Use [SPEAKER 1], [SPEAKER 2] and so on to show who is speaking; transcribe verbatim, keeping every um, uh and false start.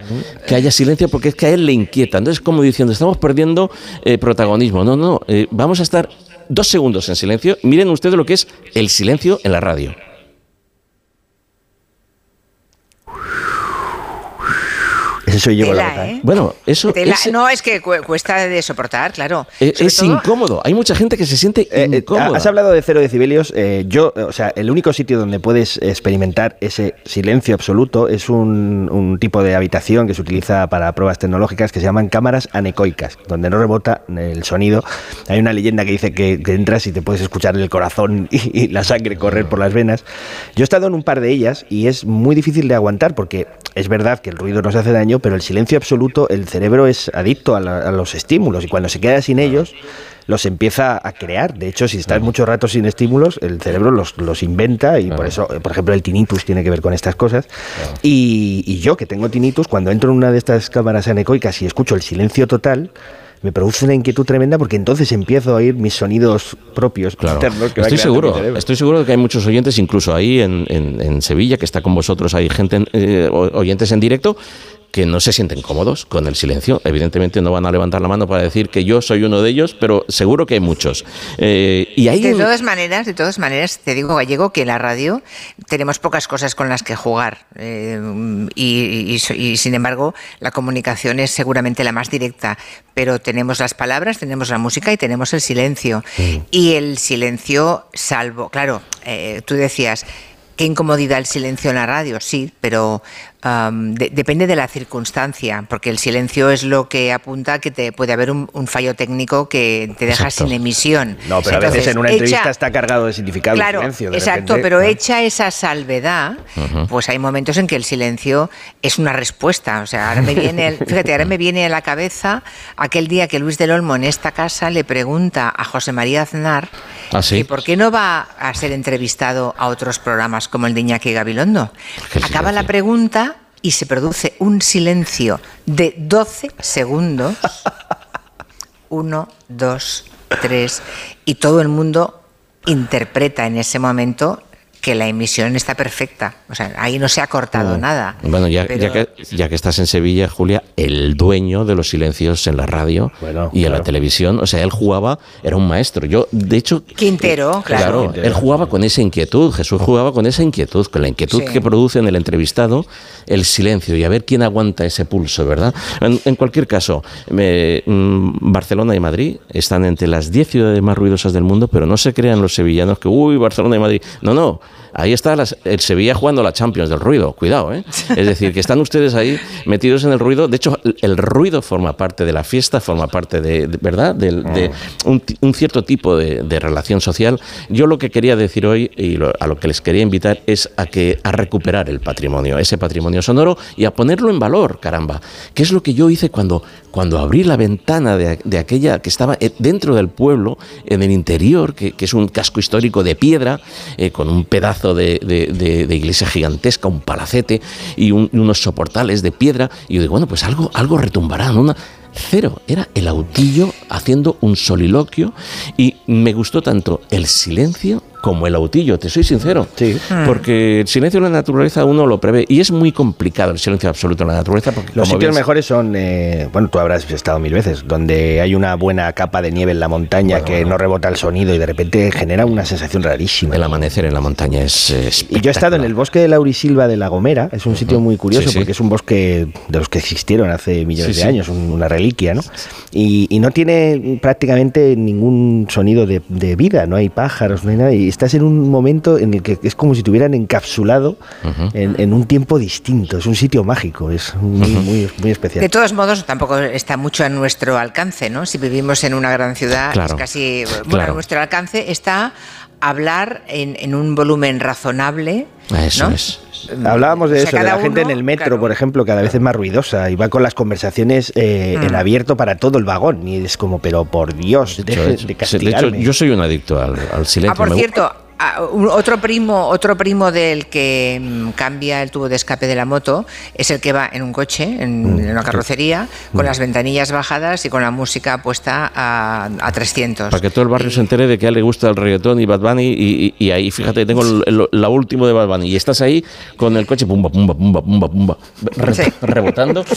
[SPEAKER 1] que haya silencio porque es que a él le inquieta. Entonces, como diciendo, estamos perdiendo eh, protagonismo. No, no, eh, vamos a estar dos segundos en silencio. Miren ustedes lo que es el silencio en la radio.
[SPEAKER 2] Eso soy yo con la
[SPEAKER 3] Tela,
[SPEAKER 2] boca.
[SPEAKER 3] ¿eh?
[SPEAKER 1] Bueno, eso
[SPEAKER 3] Tela-
[SPEAKER 1] es,
[SPEAKER 3] No, es que cu- cuesta de soportar, claro.
[SPEAKER 1] es,
[SPEAKER 3] Sobre
[SPEAKER 1] es
[SPEAKER 3] todo-
[SPEAKER 1] incómodo. Hay mucha gente que se siente
[SPEAKER 2] Eh, eh,
[SPEAKER 1] incómoda.
[SPEAKER 2] has hablado de cero decibelios. Eh, yo, o sea, el único sitio donde puedes experimentar ese silencio absoluto es un, un tipo de habitación que se utiliza para pruebas tecnológicas que se llaman cámaras anecoicas, donde no rebota el sonido. Hay una leyenda que dice que, que entras y te puedes escuchar el corazón y, y la sangre correr por las venas. Yo he estado en un par de ellas y es muy difícil de aguantar porque es verdad que el ruido nos hace daño, pero el silencio absoluto, el cerebro es adicto a, la, a los estímulos y cuando se queda sin ellos los empieza a crear. De hecho, si estás mucho rato sin estímulos, el cerebro los, los inventa y por eso, por ejemplo, el tinnitus tiene que ver con estas cosas. Y, y yo, que tengo tinnitus, cuando entro en una de estas cámaras anecoicas y escucho el silencio total, me produce una inquietud tremenda porque entonces empiezo a oír mis sonidos propios,
[SPEAKER 1] Claro.
[SPEAKER 2] internos. Que va
[SPEAKER 1] Estoy
[SPEAKER 2] creando
[SPEAKER 1] seguro,
[SPEAKER 2] mi cerebro.
[SPEAKER 1] estoy seguro de que hay muchos oyentes, incluso ahí en, en, en Sevilla, que está con vosotros, hay gente, eh, oyentes en directo, que no se sienten cómodos con el silencio. Evidentemente no van a levantar la mano para decir que yo soy uno de ellos, pero seguro que hay muchos. Eh, y ahí
[SPEAKER 3] De todas maneras, de todas maneras, te digo, Gallego, que en la radio tenemos pocas cosas con las que jugar eh, y, y, y, sin embargo la comunicación es seguramente la más directa, pero tenemos las palabras, tenemos la música y tenemos el silencio. Sí. Y el silencio, salvo, claro, eh, tú decías, qué incomodidad el silencio en la radio, sí, pero um, de, depende de la circunstancia, porque el silencio es lo que apunta a que te puede haber un, un fallo técnico que te deja
[SPEAKER 1] Exacto.
[SPEAKER 3] sin emisión.
[SPEAKER 2] No, pero
[SPEAKER 3] Entonces,
[SPEAKER 2] a veces en una
[SPEAKER 3] hecha,
[SPEAKER 2] entrevista está cargado de significado.
[SPEAKER 3] Claro,
[SPEAKER 2] el silencio, de
[SPEAKER 3] exacto,
[SPEAKER 2] repente,
[SPEAKER 3] pero
[SPEAKER 2] ¿no?
[SPEAKER 3] hecha esa salvedad, uh-huh. pues hay momentos en que el silencio es una respuesta. O sea, ahora me viene, el, fíjate, ahora me viene a la cabeza aquel día que Luis del Olmo en esta casa le pregunta a José María Aznar
[SPEAKER 1] ¿Ah, sí?
[SPEAKER 3] que por qué no va a ser entrevistado a otros programas como el de Iñaki Gabilondo. Acaba la pregunta y se produce un silencio de doce segundos. Uno, dos, tres. Y todo el mundo interpreta en ese momento que la emisión está perfecta. O sea, ahí no se ha cortado
[SPEAKER 1] mm.
[SPEAKER 3] nada.
[SPEAKER 1] Bueno, ya,
[SPEAKER 3] pero...
[SPEAKER 1] ya, que, ya que estás en Sevilla, Julia, el dueño de los silencios en la radio
[SPEAKER 2] bueno,
[SPEAKER 1] y en
[SPEAKER 2] claro.
[SPEAKER 1] la televisión, o sea, él jugaba, era un maestro. Yo, de hecho...
[SPEAKER 3] Quintero,
[SPEAKER 1] eh,
[SPEAKER 3] claro.
[SPEAKER 1] Claro,
[SPEAKER 2] Quintero.
[SPEAKER 1] él jugaba con esa inquietud, Jesús jugaba con esa inquietud, con la inquietud
[SPEAKER 3] sí.
[SPEAKER 1] que produce en el entrevistado el silencio y a ver quién aguanta ese pulso, ¿verdad? En, en cualquier caso, me, mm, Barcelona y Madrid están entre las diez ciudades más ruidosas del mundo, pero no se crean los sevillanos que, uy, Barcelona y Madrid. No, no. Ahí está las, el Sevilla jugando la Champions del ruido, cuidado, ¿eh? Es decir, que están ustedes ahí metidos en el ruido. De hecho, el ruido forma parte de la fiesta, forma parte de, de ¿verdad? De, de un, un cierto tipo de, de relación social. Yo lo que quería decir hoy y lo, a lo que les quería invitar es a que a recuperar el patrimonio, ese patrimonio sonoro y a ponerlo en valor, caramba. ¿Qué es lo que yo hice cuando, cuando abrí la ventana de, de aquella que estaba dentro del pueblo, en el interior, que, que es un casco histórico de piedra, eh, con un pedazo de, de, de, de iglesia gigantesca, un palacete y un, unos soportales de piedra? Y yo digo, bueno, pues algo, algo retumbará, ¿no? Una, cero, era el autillo haciendo un soliloquio y me gustó tanto el silencio como el autillo, te soy sincero,
[SPEAKER 2] sí.
[SPEAKER 1] porque el silencio en la naturaleza uno lo prevé y es muy complicado el silencio absoluto en la naturaleza porque
[SPEAKER 2] los
[SPEAKER 1] como
[SPEAKER 2] sitios
[SPEAKER 1] bien...
[SPEAKER 2] mejores son, eh, bueno, tú habrás estado mil veces, donde hay una buena capa de nieve en la montaña bueno, que bueno. no rebota el sonido y de repente genera una sensación rarísima.
[SPEAKER 1] El amanecer en la montaña es espectacular.
[SPEAKER 2] Y yo he estado en el bosque de Laurisilva de La Gomera, es un sitio muy curioso sí, sí. porque es un bosque de los que existieron hace millones sí, de años, sí. una reliquia, ¿no? Y, y no tiene prácticamente ningún sonido de, de vida, no hay pájaros, no hay nada, y estás en un momento en el que es como si te hubieran encapsulado uh-huh. en, en un tiempo distinto, es un sitio mágico, es muy, uh-huh. muy, muy especial.
[SPEAKER 3] De todos modos, tampoco está mucho a nuestro alcance, ¿no? Si vivimos en una gran ciudad,
[SPEAKER 1] claro.
[SPEAKER 3] es casi, bueno,
[SPEAKER 1] claro.
[SPEAKER 3] a nuestro alcance está hablar en, en un volumen razonable,
[SPEAKER 1] Eso
[SPEAKER 3] ¿no?
[SPEAKER 1] es.
[SPEAKER 2] Hablábamos de
[SPEAKER 3] o sea,
[SPEAKER 2] eso, de la
[SPEAKER 3] uno,
[SPEAKER 2] gente en el metro,
[SPEAKER 3] claro.
[SPEAKER 2] por ejemplo, cada vez es más ruidosa y va con las conversaciones eh, mm. en abierto para todo el vagón y es como, pero por Dios, deje de, de castigarme.
[SPEAKER 1] De hecho, yo soy un adicto al, al silencio.
[SPEAKER 3] Ah, por
[SPEAKER 1] Me...
[SPEAKER 3] cierto, otro primo, otro primo del que cambia el tubo de escape de la moto es el que va en un coche, en, mm. en una carrocería, con mm. las ventanillas bajadas y con la música puesta a, a trescientos.
[SPEAKER 1] Para que todo el barrio y... se entere de que a él le gusta el reggaetón y Bad Bunny y, y, y ahí, fíjate, tengo el, el, la última de Bad Bunny y estás ahí con el coche pumba, pumba, pumba, pumba, pumba, re, sí. rebotando